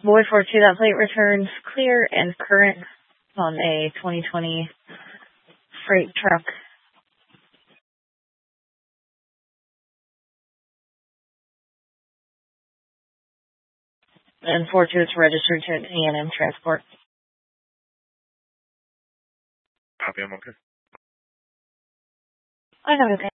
Boy 42, that plate returns clear and current on a 2020 freight truck. And 42 is registered to E&M Transport. Copy, I'm okay. I have it.